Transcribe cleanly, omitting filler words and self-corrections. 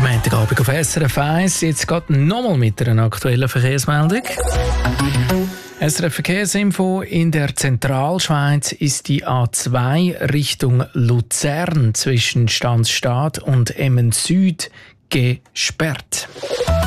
Montagabend auf SRF 1. Jetzt geht nochmal mit einer aktuellen Verkehrsmeldung. SRF Verkehrsinfo: In der Zentralschweiz ist die A2 Richtung Luzern zwischen Stanzstadt und Emmen Süd gesperrt.